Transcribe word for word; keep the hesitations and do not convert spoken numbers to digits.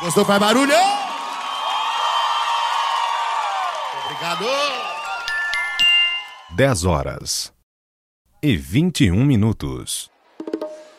Gostou? Faz barulho! Obrigado! dez horas e vinte e um minutos.